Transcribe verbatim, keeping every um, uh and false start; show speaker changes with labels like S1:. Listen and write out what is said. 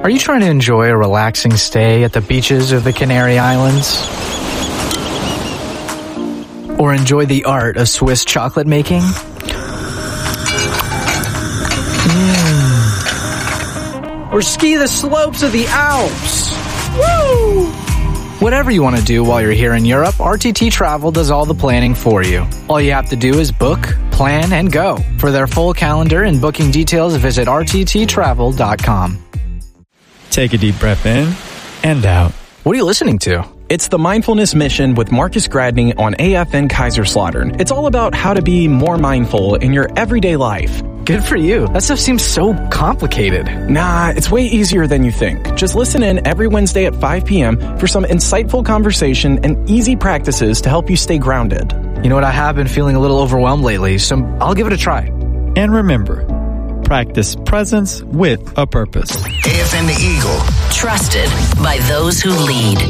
S1: Are you trying to enjoy a relaxing stay at the beaches of the Canary Islands? Or enjoy the art of Swiss chocolate making? Mm. Or ski the slopes of the Alps? Woo! Whatever you want to do while you're here in Europe, R T T Travel does all the planning for you. All you have to do is book, plan, and go. For their full calendar and booking details, visit r t t travel dot com.
S2: Take a deep breath in and out.
S1: What are you listening to?
S3: It's the Mindfulness Mission with Marcus Gradney on A F N Kaiserslautern. It's all about how to be more mindful in your everyday life.
S1: Good for you. That stuff seems so complicated.
S3: Nah, it's way easier than you think. Just listen in every Wednesday at five p.m. for some insightful conversation and easy practices to help you stay grounded.
S1: You know what? I have been feeling a little overwhelmed lately, so I'll give it a try.
S2: And remember, practice presence with a purpose.
S4: A F N The Eagle.
S5: Trusted by those who lead.